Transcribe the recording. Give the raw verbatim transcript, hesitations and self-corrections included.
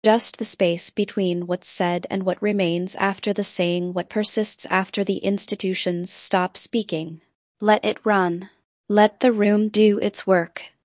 just the space between what's said and what remains after the saying, what persists after the institutions stop speaking. Let it run. Let the room do its work.